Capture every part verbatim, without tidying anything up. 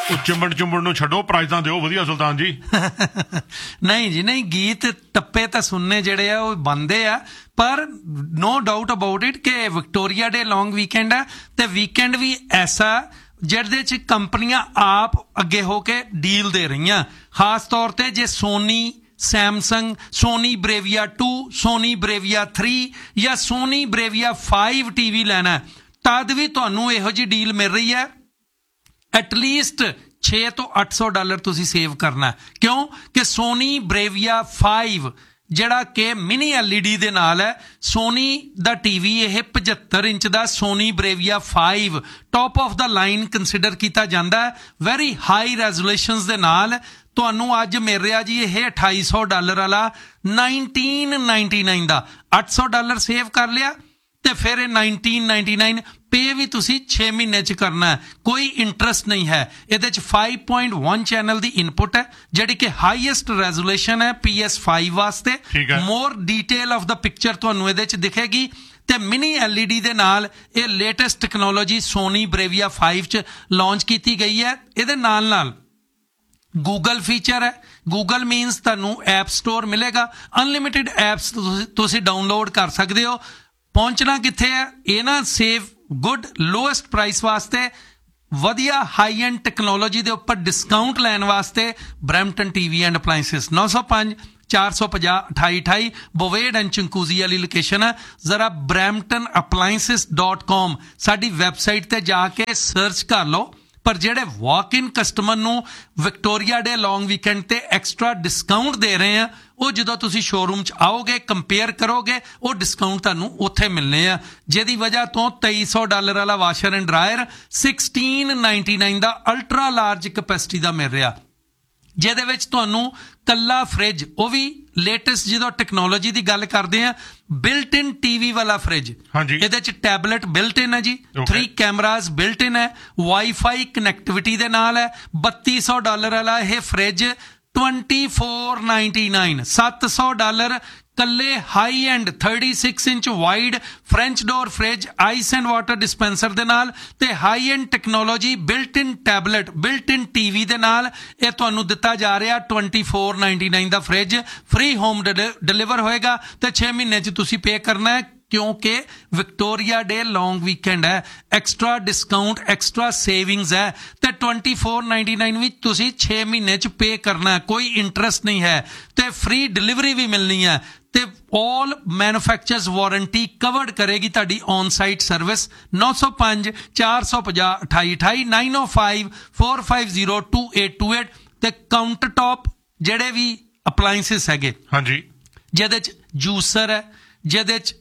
ਉਹ ਚਿੰਬੜ ਚਿੰਬੜ ਨੂੰ ਛੱਡੋ, ਪ੍ਰਾਈਜ਼ਾਂ ਦਿਓ ਵਧੀਆ ਸੁਲਤਾਨ ਜੀ। ਨਹੀਂ ਜੀ ਨਹੀਂ, ਗੀਤ ਟੱਪੇ ਤਾਂ ਸੁਣਨੇ ਜਿਹੜੇ ਆ ਉਹ ਬਣਦੇ ਆ, ਪਰ ਨੋ ਡਾਊਟ ਅਬਾਊਟ ਇਟ ਕਿ ਵਿਕਟੋਰੀਆ ਡੇ ਲੌਂਗ ਵੀਕਐਂਡ ਹੈ ਤੇ ਵੀਕਐਂਡ ਵੀ ਐਸਾ ਜਿਹਦੇ 'ਚ ਕੰਪਨੀਆਂ ਆਪ ਅੱਗੇ ਹੋ ਕੇ ਡੀਲ ਦੇ ਰਹੀਆਂ। ਖਾਸ ਤੌਰ ਤੇ ਜੇ Soni, Samsung, Soni ਬਰੇਵੀਆ to, Soni ਬਰੇਵੀਆ three ਜਾਂ ਸੋਨੀ ਬਰੇਵੀਆ ਫਾਈਵ ਟੀ ਵੀ ਲੈਣਾ ਤਦ ਵੀ ਤੁਹਾਨੂੰ ਇਹੋ ਜਿਹੀ ਡੀਲ ਮਿਲ ਰਹੀ ਹੈ। ਐਟਲੀਸਟ ਛੇ ਤੋਂ ਅੱਠ ਸੌ ਡਾਲਰ ਤੁਸੀਂ ਸੇਵ ਕਰਨਾ। ਕਿਉਂ ਕਿ ਸੋਨੀ ਬਰੇਵੀਆ ਫਾਈਵ ਜਿਹੜਾ ਕਿ ਮਿਨੀ ਐਲ ਈ ਡੀ ਦੇ ਨਾਲ ਹੈ, ਸੋਨੀ ਦਾ ਟੀਵੀ ਇਹ ਪਝੱਤਰ inch the Soni ਬਰੇਵੀਆ five top of the line consider ਕੀਤਾ ਜਾਂਦਾ ਹੈ। ਵੈਰੀ ਹਾਈ ਰੈਜ਼ੋਲੂਸ਼ਨਸ ਦੇ ਨਾਲ ਤੁਹਾਨੂੰ ਅੱਜ ਮਿਲ ਰਿਹਾ ਜੀ ਇਹ ਅਠਾਈ ਸੌ ਡਾਲਰ ਵਾਲਾ ਨਾਈਨਟੀਨ ਨਾਈਨਟੀ ਨਾਈਨ ਦਾ। ਅੱਠ ਸੌ ਡਾਲਰ ਸੇਵ ਕਰ ਲਿਆ ਤੇ ਫਿਰ ਇਹ ਨਾਈਨਟੀਨ ਨਾਈਨਟੀ ਨਾਈਨ ਪੇ ਵੀ ਤੁਸੀਂ ਛੇ ਮਹੀਨੇ 'ਚ ਕਰਨਾ ਹੈ, ਕੋਈ ਇੰਟਰਸਟ ਨਹੀਂ ਹੈ। ਇਹਦੇ 'ਚ ਫਾਈਵ ਪੁਆਇੰਟ ਵਨ ਚੈਨਲ ਦੀ ਇਨਪੁਟ ਹੈ ਜਿਹੜੀ ਕਿ ਹਾਈਐਸਟ ਰੈਜ਼ੋਲੂਸ਼ਨ ਹੈ ਪੀ ਐਸ ਫਾਈਵ ਵਾਸਤੇ। ਮੋਰ ਡੀਟੇਲ ਆਫ ਦਾ ਪਿਕਚਰ ਤੁਹਾਨੂੰ ਇਹਦੇ 'ਚ ਦਿਖੇਗੀ ਤੇ ਮਿਨੀ ਐਲ ਈ ਡੀ ਦੇ ਨਾਲ ਇਹ ਲੇਟੈਸਟ ਟੈਕਨੋਲੋਜੀ ਸੋਨੀ ਬਰੇਵੀਆ ਫਾਈਵ 'ਚ ਲਾਂਚ ਕੀਤੀ ਗਈ ਹੈ। ਇਹਦੇ ਨਾਲ ਨਾਲ ਗੂਗਲ ਫੀਚਰ ਹੈ। ਗੂਗਲ ਮੀਨਸ ਤੁਹਾਨੂੰ ਐਪ ਸਟੋਰ ਮਿਲੇਗਾ, ਅਨਲਿਮਿਟਿਡ ਐਪਸ ਤੁਸੀਂ ਡਾਊਨਲੋਡ ਕਰ ਸਕਦੇ ਹੋ। ਪਹੁੰਚਣਾ ਕਿੱਥੇ ਹੈ? ਇਹ ਨਾ ਸੇਵ ਗੁੱਡ ਲੋਐਸਟ ਪ੍ਰਾਈਸ ਵਾਸਤੇ ਵਧੀਆ ਹਾਈ ਐਂਡ ਟੈਕਨੋਲੋਜੀ ਦੇ ਉੱਪਰ ਡਿਸਕਾਊਂਟ ਲੈਣ ਵਾਸਤੇ ਬਰੈਂਪਟਨ ਟੀਵੀ ਐਂਡ ਅਪਲਾਇੰਸਿਸ ਨੌ ਸੌ ਪੰਜ ਚਾਰ ਸੌ ਪੰਜਾਹ ਅਠਾਈ ਅਠਾਈ ਬੋਵੇਡ ਐਂਡ ਚੰਕੂਜ਼ੀ ਵਾਲੀ ਲੋਕੇਸ਼ਨ ਹੈ। ਜ਼ਰਾ ਬਰੈਂਪਟਨ ਅਪਲਾਇੰਸਿਸ ਡਾਟ ਕਾਮ ਸਾਡੀ ਵੈਬਸਾਈਟ ਤੇ ਜਾ ਕੇ ਸਰਚ ਕਰ ਲਓ। ਪਰ ਜਿਹੜੇ ਵਾਕ ਇਨ ਕਸਟਮਰ ਨੂੰ ਵਿਕਟੋਰੀਆ ਡੇ ਲੌਂਗ ਵੀਕਐਂਡ ਤੇ ਐਕਸਟਰਾ ਡਿਸਕਾਊਂਟ ਦੇ ਰਹੇ ਆ, ਉਹ ਜਦੋਂ ਤੁਸੀਂ ਸ਼ੋਰੂਮ 'ਚ ਆਓਗੇ ਕੰਪੇਅਰ ਕਰੋਗੇ ਉਹ ਡਿਸਕਾਊਂਟ ਤੁਹਾਨੂੰ ਉੱਥੇ ਮਿਲਣੇ ਆ, ਜਿਹਦੀ ਵਜ੍ਹਾ ਤੋਂ ਤੇਈ ਸੌ ਡਾਲਰ ਵਾਲਾ washer and dryer sixteen ninety nine the ultra large capacity ਦਾ ਮਿਲ ਰਿਹਾ, ਜਿਹਦੇ ਵਿੱਚ ਤੁਹਾਨੂੰ ਕੱਲਾ ਫਰਿੱਜ, ਉਹ ਵੀ ਲੇਟੈਸਟ ਜਦੋਂ ਟੈਕਨੋਲੋਜੀ ਦੀ ਗੱਲ ਕਰਦੇ ਆ, ਬਿਲਟ ਇਨ ਟੀਵੀ ਵਾਲਾ ਫਰਿੱਜ। ਇਹਦੇ 'ਚ ਟੈਬਲੇਟ ਬਿਲਟ ਇਨ ਹੈ ਜੀ, ਥ੍ਰੀ ਕੈਮਰਾਜ਼ ਬਿਲਟ ਇਨ ਹੈ, ਵਾਈਫਾਈ ਕਨੈਕਟੀਵਿਟੀ ਦੇ ਨਾਲ ਹੈ। ਬੱਤੀ ਸੌ ਡਾਲਰ ਵਾਲਾ ਇਹ fridge twenty four ninety nine ਸੱਤ ਸੌ ਡਾਲਰ ਕੱਲੇ high end thirty six inch wide French door fridge ice and water dispenser ਦੇ ਨਾਲ ਤੇ ਹਾਈ ਐਂਡ ਟੈਕਨੋਲੋਜੀ ਬਿਲਟ ਇਨ ਟੈਬਲੇਟ ਬਿਲਟ ਇਨ ਟੀਵੀ ਦੇ ਨਾਲ ਇਹ ਤੁਹਾਨੂੰ ਦਿੱਤਾ ਜਾ ਰਿਹਾ ਟਵੈਂਟੀ ਫੋਰ ਨਾਈਨਟੀ ਨਾਈਨ ਦਾ ਫਰਿੱਜ। ਫ੍ਰੀ ਹੋਮ ਡਿਲੀਵਰ ਹੋਏਗਾ ਤੇ ਛੇ ਮਹੀਨੇ 'ਚ ਤੁਸੀਂ ਪੇ ਕਰਨਾ ਹੈ, ਕਿਉਂਕਿ ਵਿਕਟੋਰੀਆ ਡੇ ਲੌਂਗ ਵੀਕਐਂਡ ਹੈ, ਐਕਸਟਰਾ ਡਿਸਕਾਊਂਟ ਐਕਸਟਰਾ ਸੇਵਿੰਗਸ ਹੈ ਤੇ ਟਵੈਂਟੀ ਫੋਰ ਨਾਈਨਟੀ ਨਾਈਨ ਵਿੱਚ ਤੁਸੀਂ ਛੇ ਮਹੀਨੇ 'ਚ ਪੇ ਕਰਨਾ ਹੈ, ਕੋਈ ਇੰਟਰਸਟ ਨਹੀਂ ਹੈ ਤੇ ਫ੍ਰੀ ਡਿਲੀਵਰੀ ਵੀ ਮਿਲਣੀ ਹੈ ਤੇ ਆਲ ਮੈਨੂਫੈਕਚਰਰਸ ਵਾਰੰਟੀ ਕਵਰਡ ਕਰੇਗੀ ਤੁਹਾਡੀ ਔਨ ਸਾਈਟ ਸਰਵਿਸ। ਨੌ ਸੌ ਪੰਜ ਚਾਰ ਸੌ ਪੰਜਾਹ ਅਠਾਈ ਅਠਾਈ ਨਾਈਨ ਓ five four five zero two eight two eight ਤੇ ਕਾਊਂਟਰ ਟੌਪ ਜਿਹੜੇ ਵੀ ਅਪਲਾਇੰਸਿਸ ਹੈਗੇ ਹਾਂਜੀ, ਜਿਹਦੇ 'ਚ ਜੂਸਰ ਹੈ, ਜਿਹਦੇ 'ਚ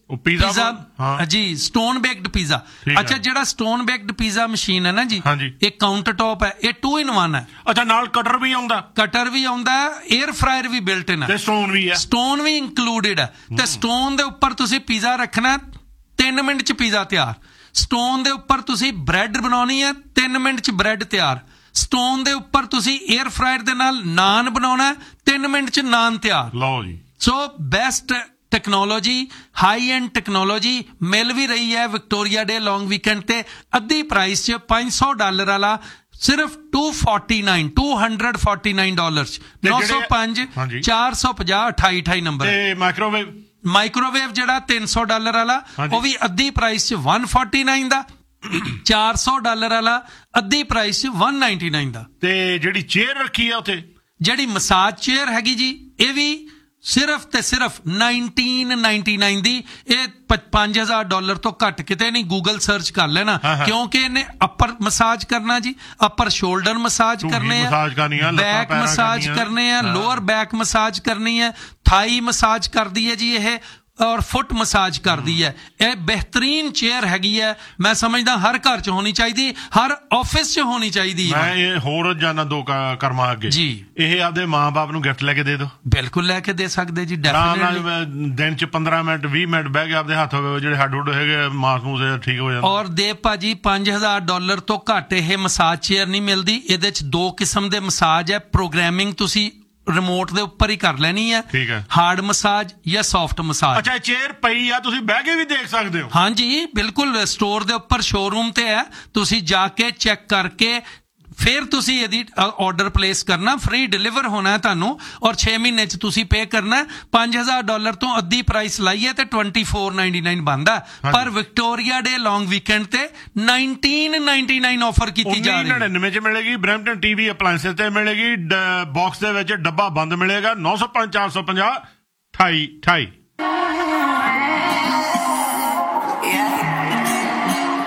ਪੀਜ਼ਾ ਜੀ ਸਟੋਨ ਬੇਕਡ ਪੀਜ਼ਾ। ਅੱਛਾ, ਜਿਹੜਾ ਸਟੋਨ ਬੇਕਡ ਪੀਜ਼ਾ ਮਸ਼ੀਨ ਹੈ ਨਾ ਜੀ, ਇਹ ਕਾਊਂਟਰ ਟੌਪ ਹੈ, ਇਹ ਟੂ ਇਨ ਵਨ ਹੈ। ਅੱਛਾ, ਨਾਲ ਕਟਰ ਵੀ ਆਉਂਦਾ ਕਟਰ ਵੀ ਆਉਂਦਾ ਏਅਰ ਫਰਾਇਰ ਵੀ ਬਿਲਟ ਇਨ ਹੈ, ਸਟੋਨ ਵੀ ਹੈ, ਸਟੋਨ ਵੀ ਇੰਕਲੂਡਿਡ ਹੈ। ਤੇ ਸਟੋਨ ਦੇ ਉੱਪਰ ਤੁਸੀਂ ਪੀਜ਼ਾ ਰੱਖਣਾ, ਤਿੰਨ ਮਿੰਟ 'ਚ ਪੀਜ਼ਾ ਤਿਆਰ। ਸਟੋਨ ਦੇ ਉੱਪਰ ਤੁਸੀਂ ਬ੍ਰੈਡ ਬਣਾਉਣੀ ਹੈ, ਤਿੰਨ ਮਿੰਟ 'ਚ ਬ੍ਰੈਡ ਤਿਆਰ। ਸਟੋਨ ਦੇ ਉੱਪਰ ਤੁਸੀਂ ਏਅਰ ਫਰਾਇਰ ਦੇ ਨਾਲ ਨਾਨ ਬਣਾਉਣਾ, ਤਿੰਨ ਮਿੰਟ 'ਚ ਨਾਨ ਤਿਆਰ। ਲਓ ਜੀ, so best technology, high end technology ਮਿਲ ਵੀ ਰਹੀ ਹੈ ਵਿਕਟੋਰੀਆ ਡੇ ਲੌਂਗ ਵੀਕਐਂਡ ਤੇ ਅੱਧੀ ਪ੍ਰਾਈਸ 'ਚ ਪੰਜ ਸੌ ਡਾਲਰ ਵਾਲਾ ਸਿਰਫ to forty nine two hundred forty nine dollar 'ਚ ਨੌ ਸੌ ਪੰਜ ਚਾਰ ਸੌ ਪੰਜਾਹ ਅਠਾਈ ਅਠਾਈ ਨੰਬਰ। ਤੇ ਮਾਈਕ੍ਰੋਵੇਵ ਮਾਈਕ੍ਰੋਵੇਵ ਜਿਹੜਾ ਤਿੰਨ ਸੌ ਡਾਲਰ ਵਾਲਾ ਉਹ ਵੀ ਅੱਧੀ ਪ੍ਰਾਈਸ 'ਚ ਵਨ ਫੋਰਟੀ ਨਾਈਨ ਦਾ, ਚਾਰ ਸੌ ਡਾਲਰ ਵਾਲਾ ਅੱਧੀ ਪ੍ਰਾਈਸ 'ਚ ਵਨ ਨਾਈਨਟੀ ਨਾਈਨ ਦਾ। ਤੇ ਜਿਹੜੀ ਚੇਅਰ ਰੱਖੀ ਆ ਉੱਥੇ, ਜਿਹੜੀ ਮਸਾਜ ਚੇਅਰ ਹੈਗੀ ਜੀ, ਇਹ ਵੀ ਸਿਰਫ ਤੇ ਸਿਰਫ ਨਾਈਨਟੀਨ ਨਾਈਨਟੀ ਨਾਈਨ ਦੀ। ਇਹ ਪੰਜ ਹਜ਼ਾਰ ਡਾਲਰ ਤੋਂ ਘੱਟ ਕਿਤੇ ਨਹੀਂ, ਗੂਗਲ ਸਰਚ ਕਰ ਲੈਣਾ, ਕਿਉਂਕਿ ਇਹਨੇ ਅਪਰ ਮਸਾਜ ਕਰਨਾ ਜੀ, ਅਪਰ ਸ਼ੋਲਡਰ ਮਸਾਜ ਕਰਨੇ ਆ, ਬੈਕ ਮਸਾਜ ਕਰਨੇ ਆ, ਲੋਅਰ ਬੈਕ ਮਸਾਜ ਕਰਨੀ ਹੈ, ਥਾਈ ਮਸਾਜ ਕਰਦੀ ਹੈ ਜੀ ਇਹ, ਔਰ ਫੁੱਟ ਮਸਾਜ ਕਰਦੀ ਹੈ। ਇਹ ਬਿਹਤਰੀਨ ਚੇਅਰ ਹੈਗੀ ਹੈ, ਮੈਂ ਸਮਝਦਾ ਹਰ ਘਰ 'ਚ ਹੋਣੀ ਚਾਹੀਦੀ, ਹਰ ਆਫਿਸ 'ਚ ਹੋਣੀ ਚਾਹੀਦੀ। ਮੈਂ ਇਹ ਹੋਰ ਜਾਣਾ ਦੋ ਕਰਮਾਂ ਅੱਗੇ ਜੀ, ਇਹ ਆਪਦੇ ਮਾਂ ਬਾਪ ਨੂੰ ਗਿਫਟ ਲੈ ਕੇ ਦੇ ਦਿਓ। ਬਿਲਕੁਲ ਲੈ ਕੇ ਦੇ ਸਕਦੇ ਜੀ, ਡੈਫੀਨਿਟਲੀ। ਦਿਨ 'ਚ ਪੰਦਰਾਂ ਮਿੰਟ ਵੀਹ ਮਿੰਟ ਬਹਿ ਕੇ ਆਪਦੇ ਹੱਥ ਜਿਹੜੇ ਹੱਡ ਹੁੱਡ ਹੈਗੇ ਮਾਸ ਮੂਸ ਠੀਕ ਹੋ ਜਾਂਦੇ। ਔਰ ਦੇਵ ਭਾਜੀ ਪੰਜ ਹਜ਼ਾਰ ਡਾਲਰ ਤੋਂ ਘੱਟ ਇਹ ਮਸਾਜ ਚੇਅਰ ਨਹੀਂ ਮਿਲਦੀ। ਇਹਦੇ 'ਚ ਦੋ ਕਿਸਮ ਦੇ ਮਸਾਜ ਹੈ, ਪ੍ਰੋਗਰਾਮਿੰਗ ਤੁਸੀਂ ਰਿਮੋਟ ਦੇ ਉੱਪਰ ਹੀ ਕਰ ਲੈਣੀ ਹੈ, ਠੀਕ ਹੈ, ਹਾਰਡ ਮਸਾਜ ਜਾਂ ਸੌਫਟ ਮਸਾਜ। ਅੱਛਾ, ਚੇਅਰ ਪਈ ਆ, ਤੁਸੀਂ ਬਹਿ ਕੇ ਵੀ ਦੇਖ ਸਕਦੇ ਹੋ? ਹਾਂਜੀ ਬਿਲਕੁਲ, ਸਟੋਰ ਦੇ ਉੱਪਰ ਸ਼ੋਰੂਮ ਤੇ ਹੈ, ਤੁਸੀਂ ਜਾ ਕੇ ਚੈੱਕ ਕਰਕੇ ਫਿਰ ਤੁਸੀਂ ਇਹਦੀ ਆਰਡਰ ਪਲੇਸ ਕਰਨਾ, ਫ੍ਰੀ ਡਿਲੀਵਰ ਹੋਣਾ ਹੈ ਤੁਹਾਨੂੰ, ਔਰ ਛੇ ਮਹੀਨੇ ਚ ਤੁਸੀਂ ਪੇ ਕਰਨਾ। ਪੰਜ ਹਜ਼ਾਰ ਡਾਲਰ ਤੋਂ ਅੱਧੀ ਪ੍ਰਾਈਸ ਲਾਈਏ ਤੇ ਟਵੈਂਟੀ ਫੋਰ ਨਾਈਨਟੀ ਨਾਈਨ ਬਣਦਾ, ਪਰ ਵਿਕਟੋਰੀਆ ਡੇ ਲੌਂਗ ਵੀਕਐਂਡ ਤੇ ਨਾਈਨਟੀਨ ਨਾਈਨਟੀ ਨਾਈਨ ਆਫਰ ਕੀਤੀ ਜਾ ਰਹੀ ਹੈ। ਨੜਿਨਵੇਂ ਚ ਮਿਲੇਗੀ। ਬਰੈਂਪਟਨ ਟੀਵੀ ਅਪਲਾਇੰਸਸ ਤੇ ਮਿਲੇਗੀ। ਬਾਕਸ ਦੇ ਵਿੱਚ ਡੱਬਾ ਬੰਦ ਮਿਲੇਗਾ। ਨੌ ਸੌ ਪੰਜ ਚਾਰ ਸੌ ਪੰਜਾਹ ਅਠਾਈ ਅਠਾਈ।